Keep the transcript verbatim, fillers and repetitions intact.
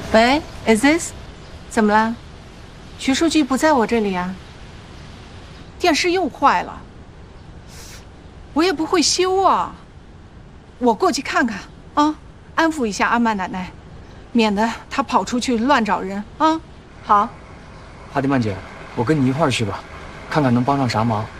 喂 ，Is this？ 怎么了？徐书记不在我这里啊？电视又坏了，我也不会修啊。我过去看看啊，安抚一下阿曼奶奶，免得她跑出去乱找人啊。好， 哈迪曼姐，我跟你一块儿去吧，看看能帮上啥忙。